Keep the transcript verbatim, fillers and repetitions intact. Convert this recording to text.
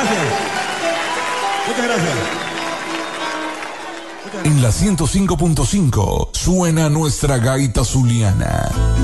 gracias. Muchas gracias. En la ciento cinco punto cinco suena nuestra gaita zuliana.